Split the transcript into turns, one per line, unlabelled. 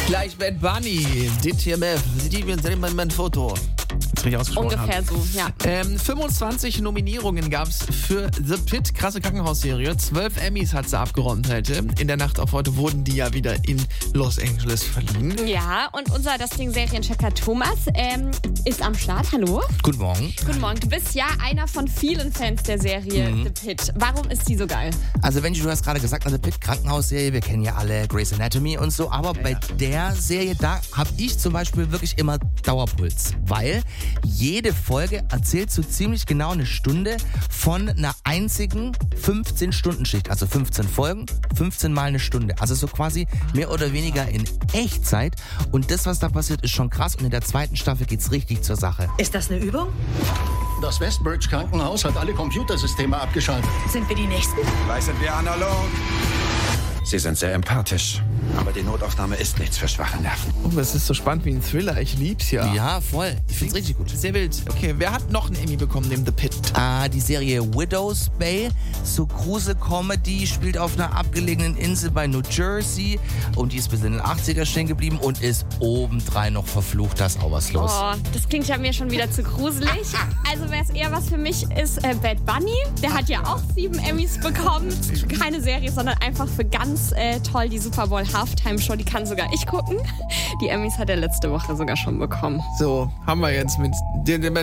Gleich Bad Bunny, DTMF, Sie sehen mein Foto. Richtig ausgesprochen
Ungefähr
habe.
so, ja.
25 Nominierungen gab es für The Pitt, krasse Krankenhausserie. 12 Emmys hat sie abgeräumt heute. In der Nacht auf heute wurden die ja wieder in Los Angeles verliehen.
Ja, und unser Serienchecker Thomas ist am Start. Hallo.
Guten Morgen.
Guten Morgen. Du bist ja einer von vielen Fans der Serie The Pitt. Warum ist die so geil?
Also du hast gerade gesagt, The Pitt, Krankenhausserie, wir kennen ja alle Grey's Anatomy und so, aber bei der Serie, da habe ich zum Beispiel wirklich immer Dauerpuls, weil jede Folge erzählt so ziemlich genau eine Stunde von einer einzigen 15-Stunden-Schicht, also 15 Folgen, 15 mal eine Stunde, also so quasi mehr oder weniger in Echtzeit, und das, was da passiert, ist schon krass, und in der zweiten Staffel geht's richtig zur Sache.
Ist das eine Übung?
Das Westbridge Krankenhaus hat alle Computersysteme abgeschaltet.
Sind wir die Nächsten?
Gleich sind wir analog. Sie sind sehr empathisch, aber die Notaufnahme ist nichts für schwache Nerven.
Oh, das ist so spannend wie ein Thriller. Ich lieb's ja.
Ja, voll. Ich find's richtig gut.
Sehr wild. Okay, wer hat noch einen Emmy bekommen neben The Pitt?
Die Serie Widow's Bay, so Grusel-Comedy, spielt auf einer abgelegenen Insel bei New Jersey, und die ist bis in den 80er stehen geblieben und ist obendrein noch verflucht. Da ist auch was los.
Oh, das klingt ja mir schon wieder zu gruselig. Also wäre es eher was für mich, ist Bad Bunny. Der hat ja auch 7 Emmys bekommen. Keine Serie, sondern einfach für ganz toll die Super Bowl Halftime Show. Die kann sogar ich gucken. Die Emmys hat er letzte Woche sogar schon bekommen.
So, haben wir jetzt mit